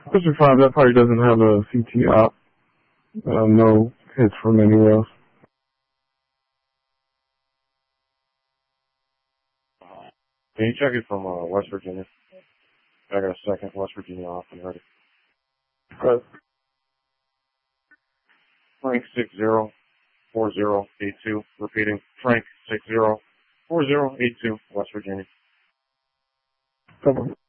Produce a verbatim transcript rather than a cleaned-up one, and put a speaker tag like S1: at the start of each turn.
S1: District five, that party doesn't have a C T op. Uh, no hits from anywhere else.
S2: Can you check it from uh, West Virginia? I got a second West Virginia off and ready.
S1: Right.
S2: Frank six zero four zero eight two. Repeating, Frank six zero four zero eight two, West Virginia.
S1: Come on.